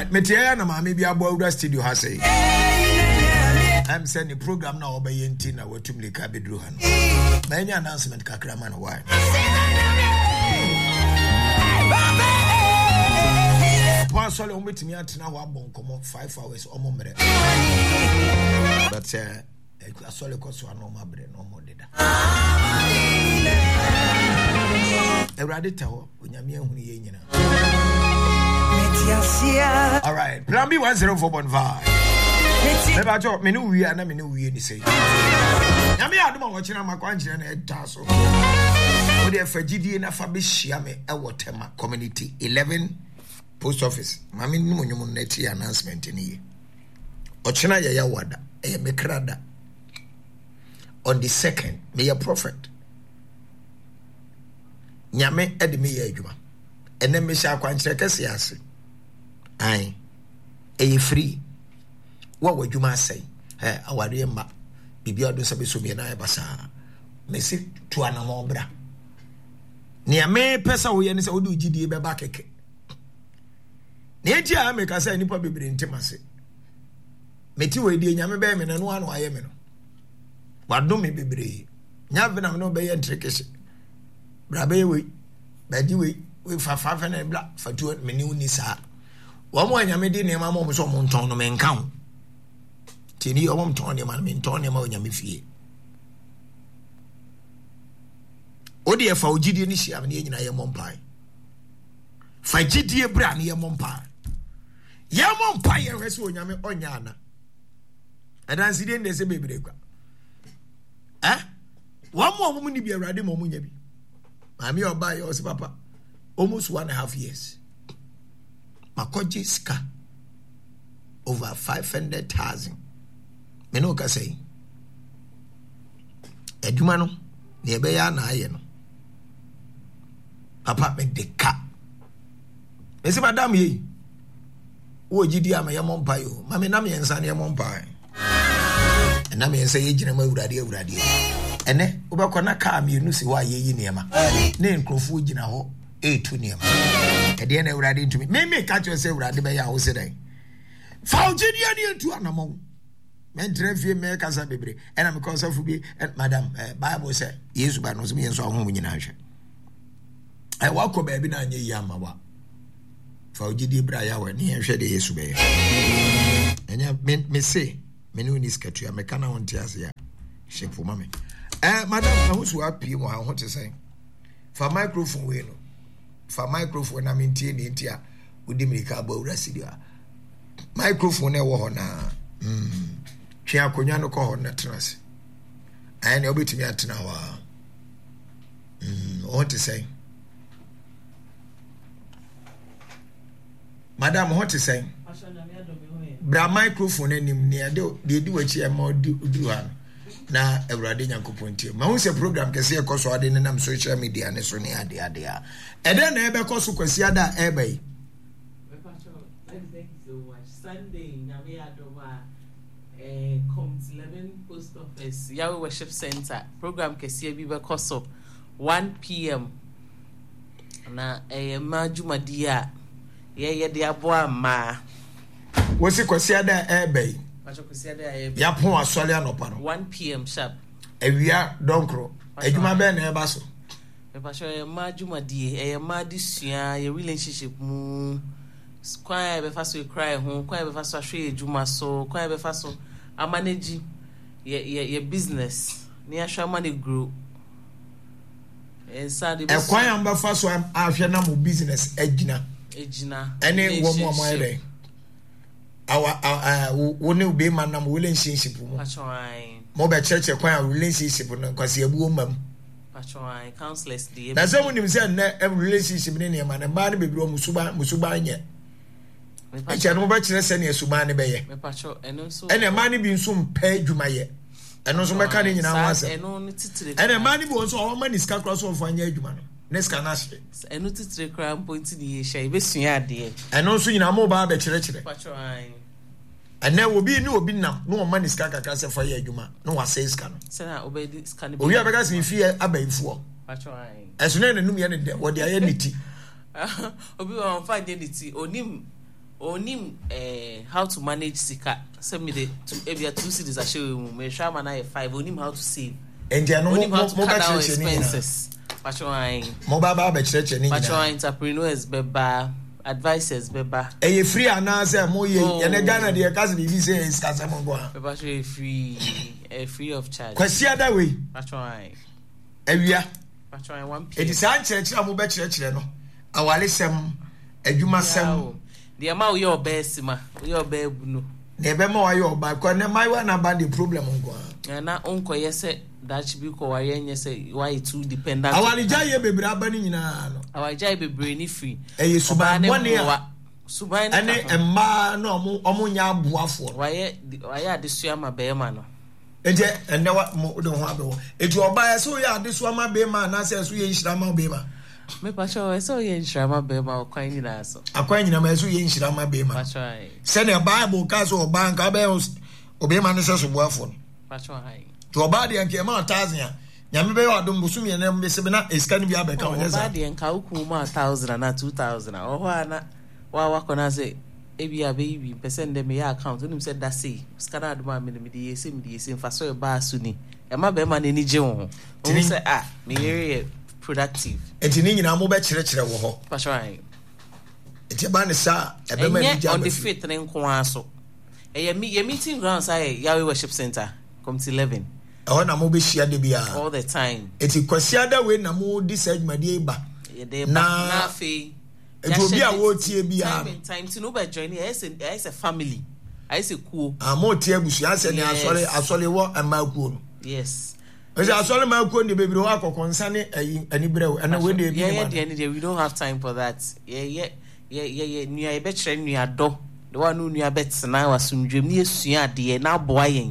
metia na maame bi abo awura studio ha say I'm sending the program now obey enti na watum leka bedru ha no many announcement kakra man why one solo on betimi atena ho abon komo 5 hours omo mere but asole koso anoma bre no mo deda Erade tawo onyame ehunu ye nyina all right plan B 104.5 Eba jo me no wi ana me no wi ni sei nyame adoma wo kina makwankyere na eta so wo de fagidie na fa be hia me e wotema community 11 post office mami ni monyum na ti announcement ni ye ochina ye ya wada e me krada on the 2nd me ya prophet nyame ede me ya adwuma ene me sha akwankyere kese ase ai e free what would you must say? Our remember, Bibia do sabi so be na basa. Me si to anamobra. Nia me pesa wo ye ne se wo do gidie be ba keke. Ne etia me ka say nipa bebre ntemase. Meti we die nyame be me na no anu aye me no. Wado me bebre. Nya be na me no be ye ntrekese. Bra be we. Ba di we fa na bla fa tu me ni uni sa. Wo mo nyame di ne ma mo so mo nton no me nka ho. Tini omom tone man me tone ma onyame fie odi e fa ogidie ni hia me nyina ye mompai fa gidie bra ne ye mompai ye hwese onyame onya ana adansi de ndese bebre kwa wa mo ni bi awrade mo nya bi mami oba ye osi papa almost 1.5 years makoji ska over 500,000 me no ka say adwuma no ne ebe ya na aye no papa me de ka esi madam yi wo gidi ama ye mompa yo ma me na me ensa ne ye mompa na me ensa ye gina ma awurade ene wo be kona ka me nu si wa ye yi ne ma ne nkrofo gina ho etu ne ma ede na awurade ntumi me ka cho se awurade be ya ho se dan fa gidi ani entu anamo men trefie me kasa bebre ena me konsafu bi madam bible say yesu ba no so me enso ahom nyina hwe wako ba bi na anye yi amawa fa ogidi bra ya we ne hwe de yesu be enya me say me no ni skatu ya me kana honti ase ya shepu mame madam na husu apie mo ha ho te say fa microphone we no fa microphone na me ntie ni ntia udi mirika ba ura sidia microphone e wo ho na twa akonya no ko ho na trance ai ne obetimi atena wa what to say madam what to say bra microphone anim ne de di wachi e ma du ha na awrade nyankopon tie ma hu se program kese e koso ade ne nam social media ne so ne ade a ede na ebe koso kwasi ada ebe Sunday nyame adoba comes 11 post office Yahweh Worship Center program kesi bi be koso 1 p.m. na majumadia ye de aboa ma wosi kwasi ada ebe macho kwasi ada ebe ya pon asole anopa no 1 p.m. sharp ewia donkro adwuma be na eba so me pasho majumadie madisua ye relationship mu kwa be faso cry ho kwa be faso ahwe ejuma so kwa be faso manage ye business ni ahwa money grow inside the kwa ya mba faso ahwe na mo business ejina ene wo mo ere woni ube man na mo relationship mu mo be church kwa ya relationship no kwase abuo mam patron counselors dey na so nim say na relationship ne ma na ba ne bebre musuba nye eche no ba kire se ne suba ne be ye me patron eno so ene ma ne bi nso mpa adwuma ye eno so meka ne nyina ho ase eno no titire ene ma ne bi won so o ma ni ska cross on fanya adwuma no ne ska na hye eno titire kra point ni ye hye be sua ade eno so nyina mo ba be kire patron ene obi ni obi nam no ma ni ska kakra se fanya adwuma no wa se ska no se na obedi ska ne owi abega se fie abayifuo patron eso ne num ye ne de wo de aye niti obi won fa identity onim onim how to manage sika. Send me the two cities I show you. Me share man 5. Onim how to save. And you know how to cut down expenses. Mobile be church ni. Entrepreneurs beba, advisors beba. E free announce mo ye na Ghana dey cause be say is cause mo go. Beba free of charge. Kwasi ada we. Patron. Awia. Patron 1 p.m. E di san church mo be church no. Awale sem, adwuma sem. The amount your best ma, your babe no. Nebe ma wa your ba ko na my one about the problem ngo. Na onko yese that should be ko ware nye say why too dependent. Awale jaye bebre aba ni nyina no. Awale jaye bebre ni free. Eye suban woni a. Suban ane emma no omo nya aboafo. Waye adesua ma be ma no. Eje ene wa mo de ho abewo. Eju oba ya so ya adesua ma be ma na say so ye nhira ma be ma. Me pacho so ye nhira ma be ma kwan nyina so. Akwan nyina ma so ye nhira ma be ma. Pacho se na Bible ka so oba nka be obe ma ne se so boafo no. Pacho hai. To oba de nke ma 1000 a nyame be wa dom busumi na me se be na eska ni bia be ka wonyeza. Oba de nka uku ma 1000 na 2000 a oho ana wa wakona say ebia baby percent dem ya account unim said that say skana aduma me de yesi fa so e ba su ni e ma be ma na ni je wo o say me here productive enti ni nyina mo be kire wo ho pasho ai enti ba ne sa e be ma ni ja on the faith ne nko aso e ye meeting ground say Yahweh Worship Center come to 11 e na mo be shia de bia all the time enti kwasi ada we na mo di sajumade e ba na fe ebi a wo tie bia time to no be join as a family as a cool mo tie abusu ase ne asole wo amakuo no yes ese asole makuo ne bebi ho akokonsa ne ani brew na we de bi we don't have time for that yeah nua e be kire nua do the one nua betena wasumdwem ne esua ade na aboa yen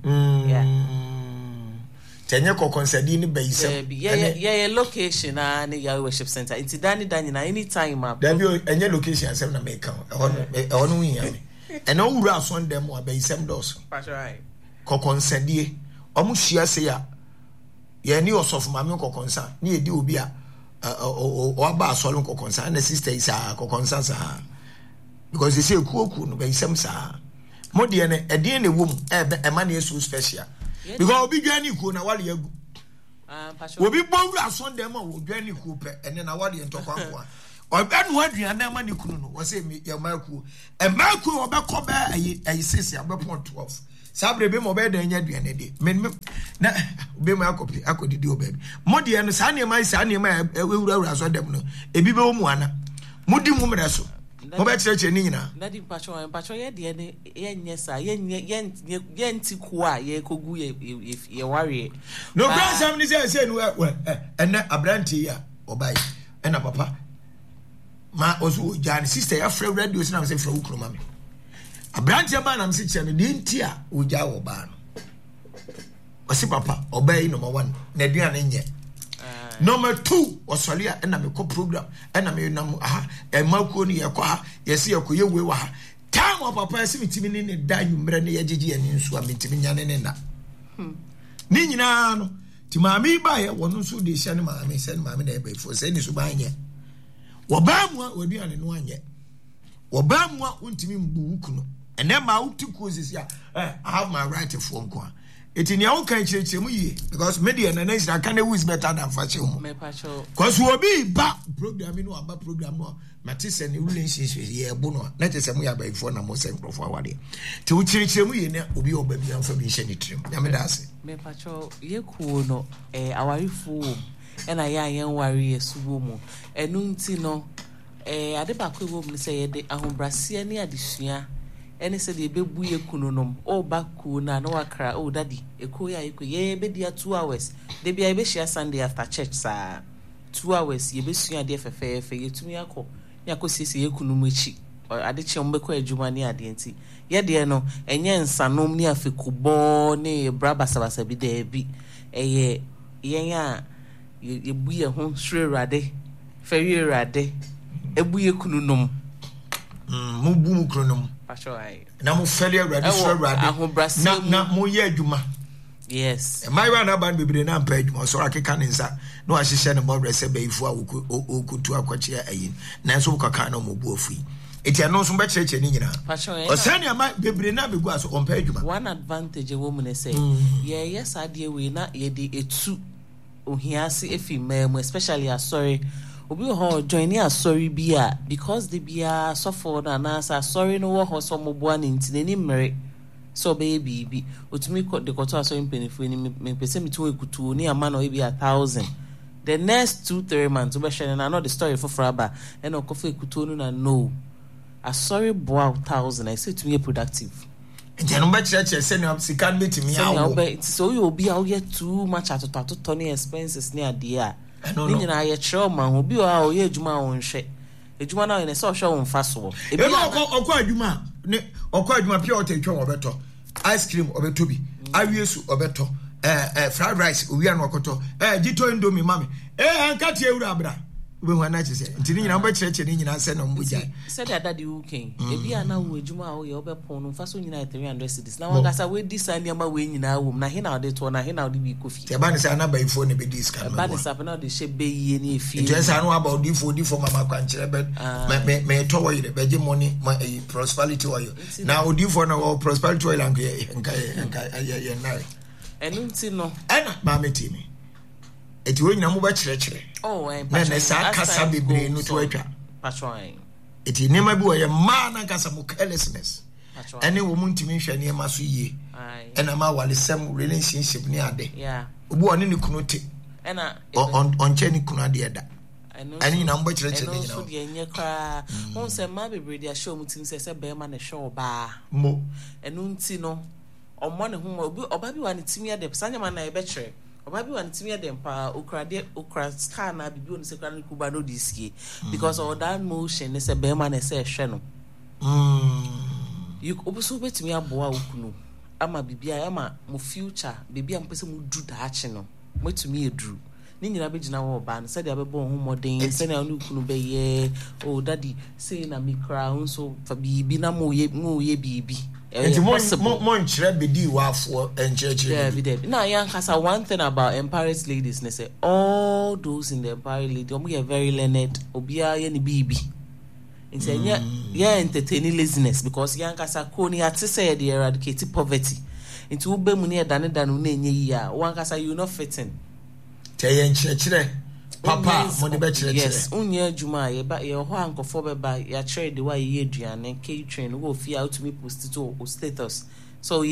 tenye kokonsadi ni bayisem yeah location na Yahweh Worship Center inti dani na anytime up da bi enye location asem na make ehon no yin ame ena wura ason dem wa bayisem dos right kokonsadi omu hia se ya ye ni osofu mame kokonsa ni edi obi a o aba asolo kokonsa na sister isa kokonsa sa because they say kuoku no bayisem sa modie ne ede ne wom e ma na so special because obi dwani ku na wale agu obi bowu ason dem a wo dwani ku pe ene na wale ntokwanko a obenu aduana ma ne kunu no wo say me ya maku e maku obekọ ba ayi sisi abepon 12 sabre be mo be da nya aduane de na be mo akọdidi obabi modie no sa ne ma ewura ason dem no ebi be wo mu ana mudi mu mre so mo be kire ni nyina ndadi pacho ye de ne ye nyesa ye nti ku a ye kogu ye ware no grandson ni say no ene abranti ya obai ena papa ma ozu jan sister ya frɛ radio si na say frɛ ukuru mame abranti ba na mse kire no de nti a oja wo ba no osi papa obai number 1 na duane nye number 2 osolia na me ko program na me nam makuo ni yekọ ha yesi yekoye we wa ha time papa esi mitimi ni da nwumre ne yegigi ani nso a mitimi nyane ne na ni nyina no ti maami ba ye wono nso de hia ne maami se ne maami na ebe fo se ni so ba anye wo ba mu a oduane no anye wo ba mu a untimi mbu wuku no ene ma utiku osisi a I have my right to phone kwa eti ni awon kan chirechire mu yie because media na nation can who is better than fashion me pacho cause we be ba program no aba program no matise ne relationship ye ebo no na tese mu ya ba ifo na mo se nkrofo awade ti wo chirechire mu yie ne obi oba bi amfa bi hye ni trim ya me da ase me pacho ye ku no awarifu ena ya yen wari yesuwo mu enu nti no ade ba ko wo mu se ye de ahombrase ne adesua ene se de bebu ye kunonom o baku na no akra o daddy eko ya eko ye be dia 2 hours de bia be share Sunday after church sa 2 hours ye be sua de fefefe ye tumi yakọ sisi ye kunum echi ade che mbekọ adwuma ne ade nti ye de no enye nsanom ne afekubo ne braba sabasa bi de bi eye yenya ye bu ye ho hwerade ferierade ebu ye kunonom mo bu mu kunonom na mo feli awurade so awurade na mo ye adwuma yes my one aban bebre na mpa adwuma so akeka ne nsa na wahyehyɛ ne mo brese baifu a okutu akwache ayin na nso kaka na mo bu ofui eti ano so be church ni nyina Pacho o sani ama bebre na be gu aso on pa adwuma. One advantage a woman say yes ade we na ye de etu ohiase efimem especially asori obi ho join ni asori bia because they bia suffer na asori no wo ho so moboa ni ntine mmere so baby otumi the koto asori mpenifu ni me pese mi tu ekutu ni ama no be 1,000. The next 2-3 months we share na know the story for fraba and okofu ekutu no na no asori boa 1,000 I say to be productive. Nti no be church say na sika betimi awo. So you obi a ye too much atoto ni expenses ni ade a. Ni nyina ye kire ma ho bi a ye adwuma won hwe. Adwuma na ye se ohwe won fa so. Ebi okọ adwuma ne okọ adwuma pia otetwa obeto. Ice cream obeto bi. Awiesu obeto. Fried rice owia no okoto. Jito indomie mame. Anka tie ewura abra. We hu na chese. Nti ni nyina mbekire ni nyina se no mbuja. Said that daddy weekend. Ebi ana wo adwuma a wo ye obepon no fa so nyina 300 cedis. Na wangasa we di san niam we nyina wo na he na ode to na he na ode bi kofi. Te ba ni sa na ba ifo ne be dis kan. Ba ni sa na ode she be yie ni efie. Nti sa no about di fo mama kwankire be me to wo yire be je money prosperity oil. Na odi fo na wo prosperity oil anka ye na. Enunti no. Ana ba metimi. Eti wo nyina mo ba kire. Oh, na sa kasa bebre no to atwa. Patron. Eti nema bi wo ye ma na kasa mo carelessness. Ene wo mu ntimi hwe ne ma so yie. Ena ma wale sem relationship ni ade. Yeah. Obu oni ne kunu te. Ena on che ni kunu ade da. Ani na mbo kire ni nyina. So de enye kra. Won se ma bebre dia show mu tim se be ma na show ba. Mo. Enunti no. Omo ne ho oba bi wa ne timi ade sanya ma na e be kire. Oba bi wan timi dem pa okra star na bibi on se kran kuba no disie because all that motion ne se be ma na se hwe no you obuso betimi aboa okunu ama bibia ama mo future bibia mpese mo du da ache no metumi eduru ni nyina be gina wo ba no se dia be bo ho modern se na onu okunu be ye oh daddy say na me kra unso fa bibi na mo ye bibi. Enti mo nchire bedi wafo enchire. David. Now young has one thing about Empowered ladies, they say all those in the Empowered ladies, we are very learned, obia ye ni bibi. And say yeah entertaining laziness because young has a koni at say they eradicate poverty. Into ube muni dane danu ne nye ya. One has you not fitting. Te enchire. Papa mo de be chire. Yes, unye juma ye ba ye ho ankofo be ba ya chire the way ye aduane catering go fi out to me post it to status. So